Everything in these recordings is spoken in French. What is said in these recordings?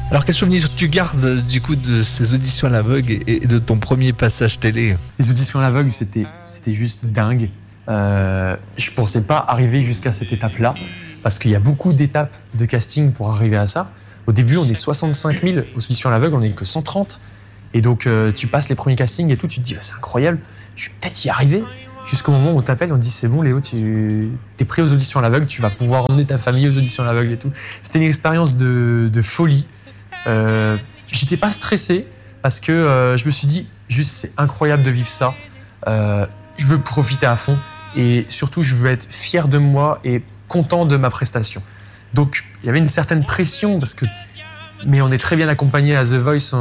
Alors quel souvenir tu gardes du coup de ces auditions à l'aveugle et de ton premier passage télé? Les auditions à l'aveugle, c'était juste dingue. Je pensais pas arriver jusqu'à cette étape-là, parce qu'il y a beaucoup d'étapes de casting pour arriver à ça. Au début, on est 65 000 aux auditions à l'aveugle, on n'est que 130. Et donc, tu passes les premiers castings et tout, tu te dis, c'est incroyable, je vais peut-être y arriver. Jusqu'au moment où on t'appelle, on te dit, c'est bon Léo, t'es prêt aux auditions à l'aveugle, tu vas pouvoir emmener ta famille aux auditions à l'aveugle et tout. C'était une expérience de folie. J'étais pas stressé parce que je me suis dit, juste c'est incroyable de vivre ça. Je veux profiter à fond et surtout je veux être fier de moi et content de ma prestation. Donc il y avait une certaine pression mais on est très bien accompagnés à The Voice.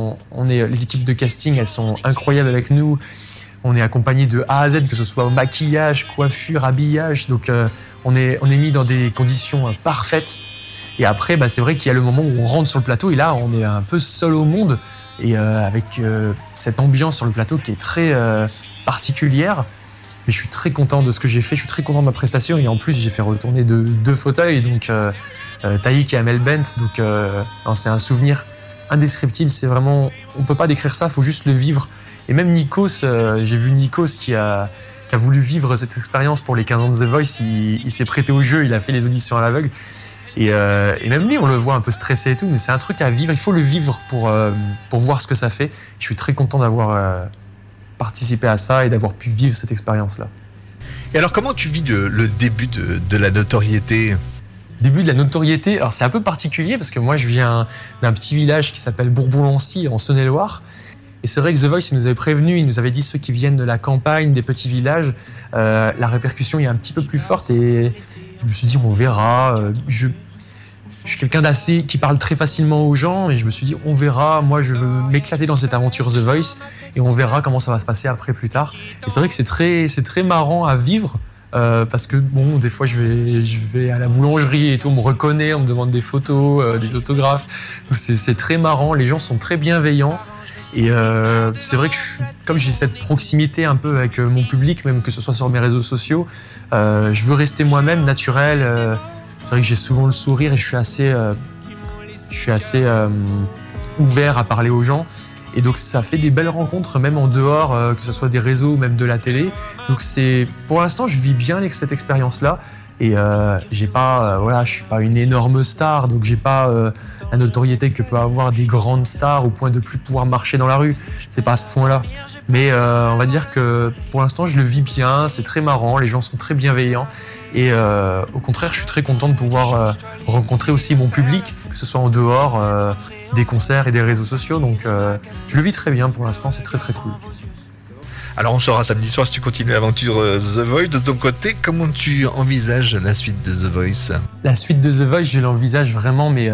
Les équipes de casting, elles sont incroyables avec nous. On est accompagnés de A à Z, que ce soit maquillage, coiffure, habillage. Donc on est mis dans des conditions parfaites. Et après, c'est vrai qu'il y a le moment où on rentre sur le plateau et là, on est un peu seul au monde et avec cette ambiance sur le plateau qui est très particulière. Mais je suis très content de ce que j'ai fait, je suis très content de ma prestation et en plus, j'ai fait retourner deux fauteuils, donc Taïk et Amel Bent. Donc c'est un souvenir indescriptible, c'est vraiment, on peut pas décrire ça, il faut juste le vivre. Et même Nikos, j'ai vu Nikos qui a voulu vivre cette expérience pour les 15 ans de The Voice, il s'est prêté au jeu, il a fait les auditions à l'aveugle. Et même lui, on le voit un peu stressé et tout, mais c'est un truc à vivre. Il faut le vivre pour voir ce que ça fait. Je suis très content d'avoir participé à ça et d'avoir pu vivre cette expérience-là. Et alors, comment tu vis le début de la notoriété ? Début de la notoriété, alors c'est un peu particulier parce que moi, je viens d'un petit village qui s'appelle Bourbon-Lancy, en Saône-et-Loire. Et c'est vrai que The Voice, il nous avait prévenu, il nous avait dit ceux qui viennent de la campagne, des petits villages, la répercussion est un petit peu plus forte et je me suis dit, on verra. Je suis quelqu'un d'assez qui parle très facilement aux gens et je me suis dit, on verra. Moi, je veux m'éclater dans cette aventure The Voice et on verra comment ça va se passer après, plus tard. Et c'est vrai que c'est très marrant à vivre parce que, bon, des fois, je vais à la boulangerie et tout, on me reconnaît, on me demande des photos, des autographes. C'est très marrant, les gens sont très bienveillants. Et c'est vrai que comme j'ai cette proximité un peu avec mon public, même que ce soit sur mes réseaux sociaux, je veux rester moi-même, naturel. C'est vrai que j'ai souvent le sourire et je suis assez ouvert à parler aux gens. Et donc ça fait des belles rencontres, même en dehors, que ce soit des réseaux ou même de la télé. Donc pour l'instant, je vis bien avec cette expérience-là. Et je suis pas une énorme star, donc j'ai pas la notoriété que peuvent avoir des grandes stars au point de plus pouvoir marcher dans la rue. C'est pas à ce point-là. Mais on va dire que pour l'instant, je le vis bien, c'est très marrant, les gens sont très bienveillants. Et au contraire, je suis très content de pouvoir rencontrer aussi mon public, que ce soit en dehors des concerts et des réseaux sociaux. Donc je le vis très bien pour l'instant, c'est très très cool. Alors on saura samedi soir si tu continues l'aventure The Voice. De ton côté, comment tu envisages la suite de The Voice ? La suite de The Voice, je l'envisage vraiment, mais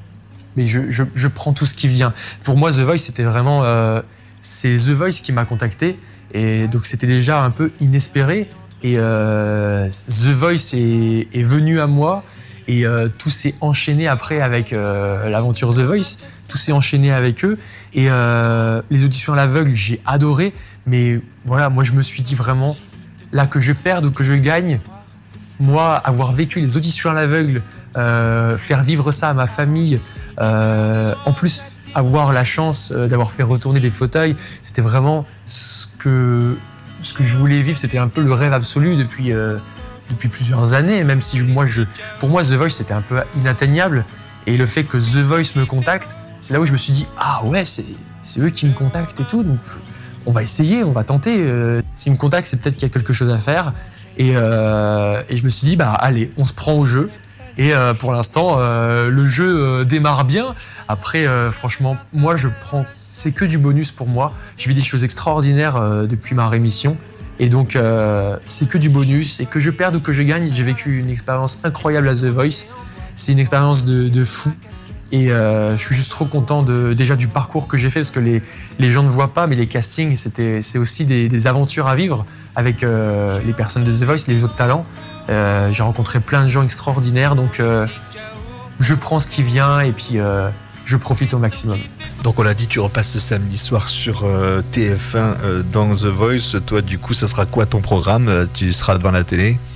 je prends tout ce qui vient. Pour moi, The Voice, c'était vraiment... c'est The Voice qui m'a contacté, et donc c'était déjà un peu inespéré. Et The Voice est venu à moi, et tout s'est enchaîné après avec l'aventure The Voice. Tout s'est enchaîné avec eux. Et les auditions à l'aveugle, j'ai adoré. Mais voilà, moi je me suis dit vraiment, là que je perde ou que je gagne, moi avoir vécu les auditions à l'aveugle, faire vivre ça à ma famille, en plus avoir la chance d'avoir fait retourner des fauteuils, c'était vraiment ce que je voulais vivre, c'était un peu le rêve absolu depuis plusieurs années, même si pour moi The Voice c'était un peu inatteignable, et le fait que The Voice me contacte, c'est là où je me suis dit, ah ouais, c'est eux qui me contactent et tout, donc on va essayer, on va tenter. S'ils me contactent, c'est peut-être qu'il y a quelque chose à faire. Et je me suis dit, allez, on se prend au jeu. Et pour l'instant, le jeu démarre bien. Après, franchement, moi, c'est que du bonus pour moi. Je vis des choses extraordinaires depuis ma rémission. Et donc, c'est que du bonus. Et que je perde ou que je gagne, j'ai vécu une expérience incroyable à The Voice. C'est une expérience de fou. Et je suis juste trop content déjà du parcours que j'ai fait, parce que les gens ne voient pas, mais les castings, c'est aussi des aventures à vivre avec les personnes de The Voice, les autres talents. J'ai rencontré plein de gens extraordinaires, donc je prends ce qui vient et puis je profite au maximum. Donc on l'a dit, tu repasses ce samedi soir sur TF1 dans The Voice. Toi, du coup, ça sera quoi ton programme ? Tu seras devant la télé ?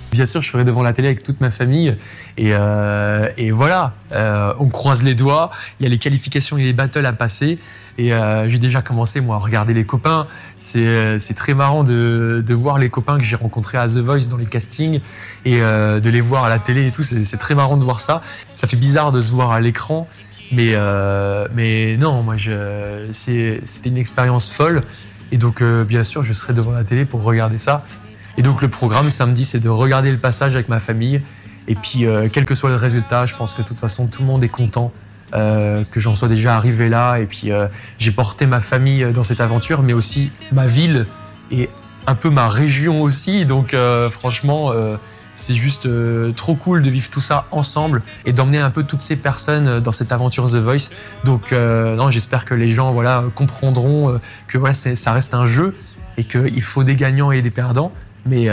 Bien sûr, je serai devant la télé avec toute ma famille et voilà, on croise les doigts, il y a les qualifications et les battles à passer et j'ai déjà commencé moi à regarder les copains. C'est très marrant de voir les copains que j'ai rencontrés à The Voice dans les castings et de les voir à la télé et tout, c'est très marrant de voir ça. Ça fait bizarre de se voir à l'écran, mais non, moi c'était une expérience folle et donc bien sûr je serai devant la télé pour regarder ça. Et donc le programme samedi, c'est de regarder le passage avec ma famille. Et puis, quel que soit le résultat, je pense que de toute façon, tout le monde est content que j'en sois déjà arrivé là. Et puis, j'ai porté ma famille dans cette aventure, mais aussi ma ville et un peu ma région aussi. Donc, franchement, c'est juste trop cool de vivre tout ça ensemble et d'emmener un peu toutes ces personnes dans cette aventure The Voice. Donc, non, j'espère que les gens comprendront que ça reste un jeu et qu'il faut des gagnants et des perdants. Mais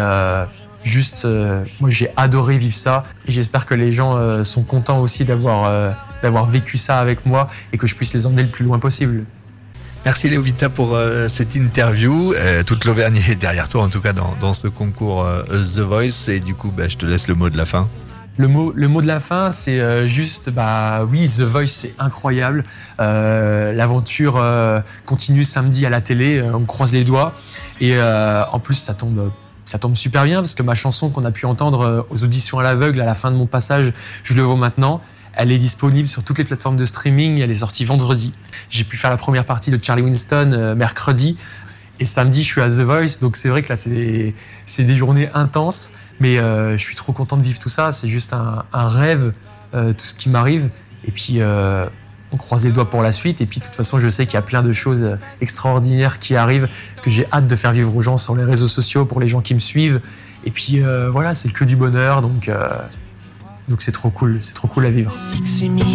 moi j'ai adoré vivre ça et j'espère que les gens sont contents aussi d'avoir vécu ça avec moi et que je puisse les emmener le plus loin possible. Merci Léo Vita pour cette interview. Toute l'Auvergne est derrière toi en tout cas dans ce concours The Voice et du coup je te laisse le mot de la fin. Le mot de la fin, c'est juste, oui, The Voice, c'est incroyable. L'aventure continue samedi à la télé, on croise les doigts. Et en plus, ça tombe super bien parce que ma chanson qu'on a pu entendre aux auditions à l'aveugle à la fin de mon passage, Je le vaux maintenant, elle est disponible sur toutes les plateformes de streaming. Elle est sortie vendredi. J'ai pu faire la première partie de Charlie Winston mercredi. Et samedi, je suis à The Voice. Donc c'est vrai que là, c'est des journées intenses. Mais je suis trop content de vivre tout ça. C'est juste un rêve, tout ce qui m'arrive. Et puis, on croise les doigts pour la suite. Et puis, de toute façon, je sais qu'il y a plein de choses extraordinaires qui arrivent, que j'ai hâte de faire vivre aux gens sur les réseaux sociaux, pour les gens qui me suivent. Et puis, voilà, c'est que du bonheur. Donc c'est trop cool à vivre.